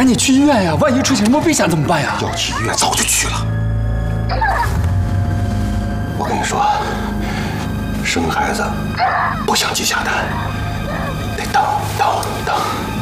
赶紧去医院呀！万一出现什么危险怎么办呀？ 要去医院早就去了。我跟你说，生孩子不想鸡下蛋，得等。